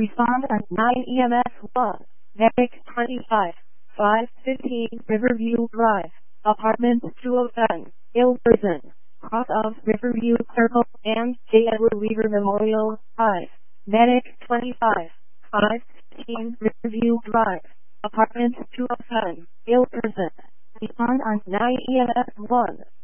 Respond on 9 EMS 1. Medic 25. 515 Riverview Drive. Apartment 207. Ill person. Cross of Riverview Circle and J. Edward Weaver Memorial 5. Medic 25. 515 Riverview Drive. Apartment 207. Ill person. Respond on 9 EMS 1.